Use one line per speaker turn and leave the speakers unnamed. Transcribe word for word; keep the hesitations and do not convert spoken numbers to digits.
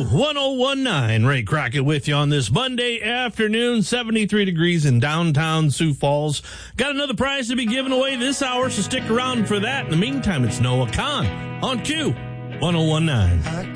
one oh one nine, Ray Crockett with you on this Monday afternoon, seventy-three degrees in downtown Sioux Falls. Got another prize to be given away this hour, so stick around for that. In the meantime, it's Noah Khan on Q one oh one nine.